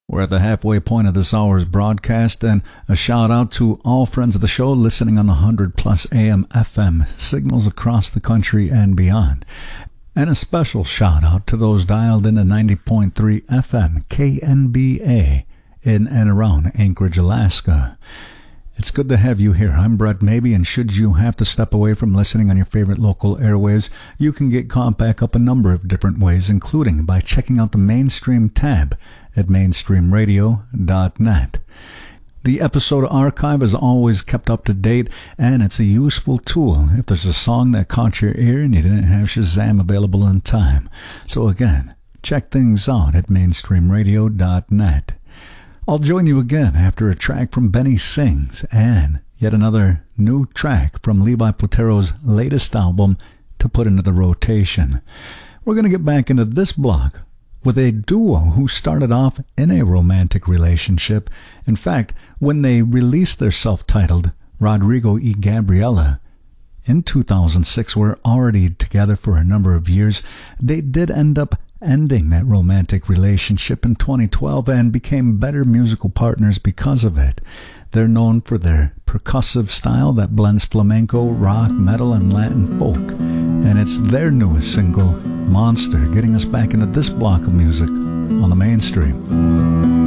We're at the halfway point of this hour's broadcast, and a shout out to all friends of the show listening on the 100 plus AM FM signals across the country and beyond. And a special shout out to those dialed in at 90.3 FM KNBA in and around Anchorage, Alaska. It's good to have you here. I'm Brett Maybe, and should you have to step away from listening on your favorite local airwaves, you can get caught back up a number of different ways, including by checking out the Mainstream tab at mainstreamradio.net. The episode archive is always kept up to date, and it's a useful tool if there's a song that caught your ear and you didn't have Shazam available in time. So again, check things out at mainstreamradio.net. I'll join you again after a track from Benny Sings and yet another new track from Levi Platero's latest album to put into the rotation. We're going to get back into this block with a duo who started off in a romantic relationship. In fact, when they released their self-titled Rodrigo y Gabriela in 2006, were already together for a number of years. They did end up ending that romantic relationship in 2012 and became better musical partners because of it. They're known for their percussive style that blends flamenco, rock, metal, and Latin folk. And it's their newest single, Monster, getting us back into this block of music on the Mainstream.